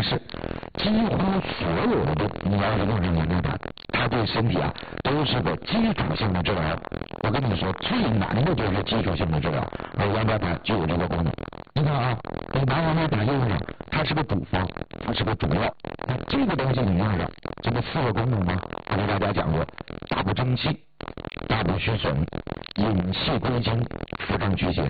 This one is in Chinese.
但是几乎所有的你要是用上羊角板，它对身体啊都是个基础性的治疗。我跟你说，最难的就是基础性的治疗，而羊角板就有这个功能。你看啊，你把羊角板用上，它是个主方，它是个主药。那这个东西你用上，这不4个功能吗？我给大家讲过，大补正气，大补虚损，引气归经，扶正祛邪。